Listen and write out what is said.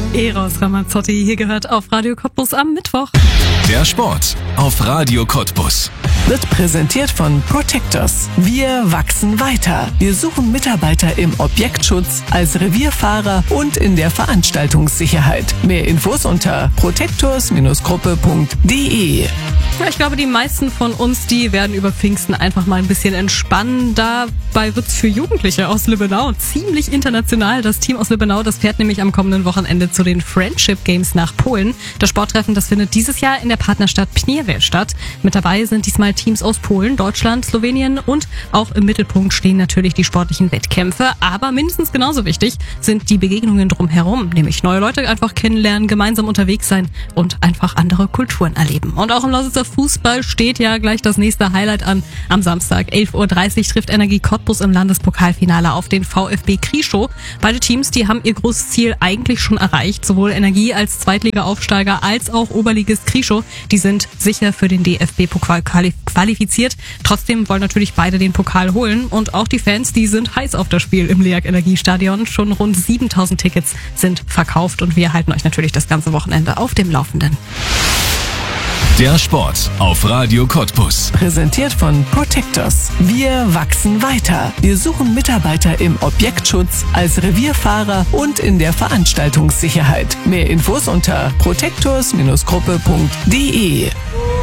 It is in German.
Eros Ramazzotti hier gehört auf Radio Cottbus am Mittwoch. Der Sport auf Radio Cottbus wird präsentiert von Protectors. Wir wachsen weiter. Wir suchen Mitarbeiter im Objektschutz, als Revierfahrer und in der Veranstaltungssicherheit. Mehr Infos unter protectors-gruppe.de. Ja, ich glaube, die meisten von uns, die werden über Pfingsten einfach mal ein bisschen entspannen. Dabei wird's für Jugendliche aus Lübbenau ziemlich international. Das Team aus Lübbenau, das fährt nämlich am kommenden Wochenende zu den Friendship Games nach Polen. Das Sporttreffen, das findet dieses Jahr in der Partnerstadt Pniewel statt. Mit dabei sind diesmal Teams aus Polen, Deutschland, Slowenien und auch im Mittelpunkt stehen natürlich die sportlichen Wettkämpfe. Aber mindestens genauso wichtig sind die Begegnungen drumherum, nämlich neue Leute einfach kennenlernen, gemeinsam unterwegs sein und einfach andere Kulturen erleben. Und auch im Lausitzer Fußball steht ja gleich das nächste Highlight an. Am Samstag 11.30 Uhr trifft Energie Cottbus im Landespokalfinale auf den VfB Krieschow. Beide Teams, die haben ihr großes Ziel eigentlich schon erreicht. Sowohl Energie als Zweitliga-Aufsteiger als auch Oberligist Krieschow, die sind sicher für den DFB-Pokal qualifiziert. Trotzdem wollen natürlich beide den Pokal holen und auch die Fans, die sind heiß auf das Spiel im LEAG Energiestadion. Schon rund 7.000 Tickets sind verkauft und wir halten euch natürlich das ganze Wochenende auf dem Laufenden. Der Sport auf Radio Cottbus. Präsentiert von Protectors. Wir wachsen weiter. Wir suchen Mitarbeiter im Objektschutz, als Revierfahrer und in der Veranstaltungssicherheit. Mehr Infos unter protectors-gruppe.de.